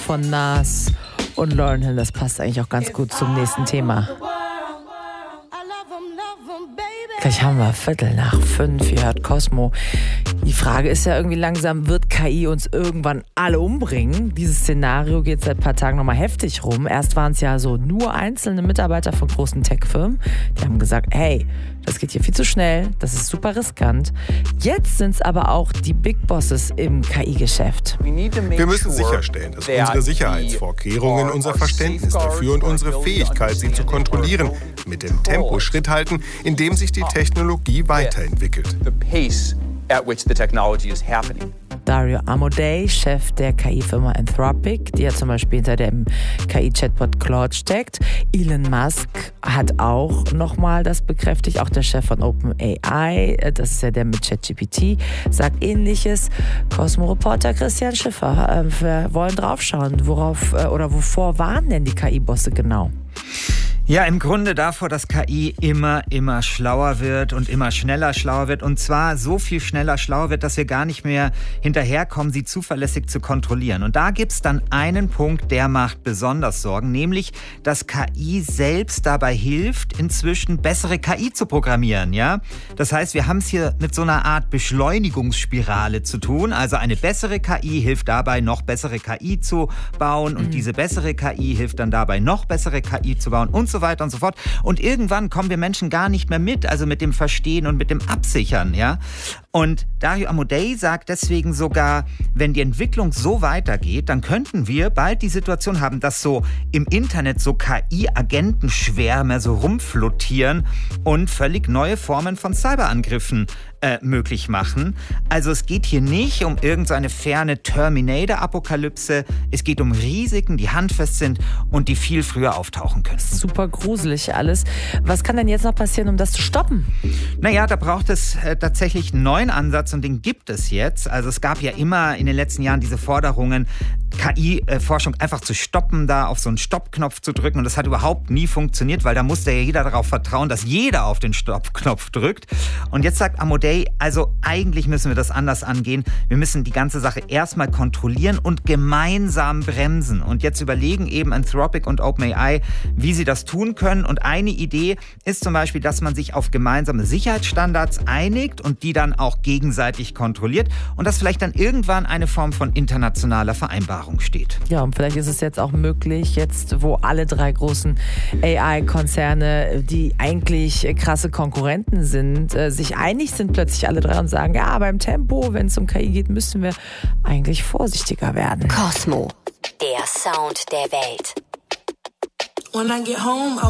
von Nas und Lauryn Hill. Das passt eigentlich auch ganz gut zum nächsten Thema. Gleich haben wir 4:15, ihr hört Cosmo. Die Frage ist ja irgendwie langsam, wird KI uns irgendwann alle umbringen? Dieses Szenario geht seit ein paar Tagen nochmal heftig rum. Erst waren es ja so nur einzelne Mitarbeiter von großen Tech-Firmen. Die haben gesagt, hey, das geht hier viel zu schnell, das ist super riskant. Jetzt sind es aber auch die Big Bosses im KI-Geschäft. Wir müssen sicherstellen, dass unsere Sicherheitsvorkehrungen, unser Verständnis dafür und unsere Fähigkeit, sie zu kontrollieren, mit dem Tempo Schritt halten, in dem sich die Technologie weiterentwickelt. Dario Amodei, Chef der KI-Firma Anthropic, die ja zum Beispiel hinter dem KI-Chatbot Claude steckt. Elon Musk hat auch nochmal das bekräftigt, auch der Chef von OpenAI, das ist ja der mit ChatGPT, sagt Ähnliches. Cosmo-Reporter Christian Schiffer, wir wollen draufschauen, wovor warnen denn die KI-Bosse genau? Ja, im Grunde davor, dass KI immer schlauer wird und immer schneller schlauer wird. Und zwar so viel schneller schlauer wird, dass wir gar nicht mehr hinterherkommen, sie zuverlässig zu kontrollieren. Und da gibt's dann einen Punkt, der macht besonders Sorgen, nämlich, dass KI selbst dabei hilft, inzwischen bessere KI zu programmieren. Ja, das heißt, wir haben es hier mit so einer Art Beschleunigungsspirale zu tun. Also eine bessere KI hilft dabei, noch bessere KI zu bauen. Und diese bessere KI hilft dann dabei, noch bessere KI zu bauen und so weiter und so fort. Und irgendwann kommen wir Menschen gar nicht mehr mit, also mit dem Verstehen und mit dem Absichern, ja. Und Dario Amodei sagt deswegen sogar, wenn die Entwicklung so weitergeht, dann könnten wir bald die Situation haben, dass so im Internet so KI-Agentenschwärme so rumflottieren und völlig neue Formen von Cyberangriffen möglich machen. Also es geht hier nicht um irgendeine ferne Terminator-Apokalypse. Es geht um Risiken, die handfest sind und die viel früher auftauchen können. Super gruselig alles. Was kann denn jetzt noch passieren, um das zu stoppen? Naja, da braucht es tatsächlich einen neuen Ansatz und den gibt es jetzt. Also es gab ja immer in den letzten Jahren diese Forderungen, KI-Forschung einfach zu stoppen, da auf so einen Stoppknopf zu drücken. Und das hat überhaupt nie funktioniert, weil da musste ja jeder darauf vertrauen, dass jeder auf den Stoppknopf drückt. Und jetzt sagt Amodei, also eigentlich müssen wir das anders angehen. Wir müssen die ganze Sache erstmal kontrollieren und gemeinsam bremsen. Und jetzt überlegen eben Anthropic und OpenAI, wie sie das tun können. Und eine Idee ist zum Beispiel, dass man sich auf gemeinsame Sicherheitsstandards einigt und die dann auch gegenseitig kontrolliert. Und dass vielleicht dann irgendwann eine Form von internationaler Vereinbarung steht. Ja, und vielleicht ist es jetzt auch möglich, jetzt wo alle drei großen AI-Konzerne, die eigentlich krasse Konkurrenten sind, sich einig sind plötzlich alle drei und sagen, ja, beim Tempo, wenn es um KI geht, müssen wir eigentlich vorsichtiger werden. Cosmo, der Sound der Welt. When I get home,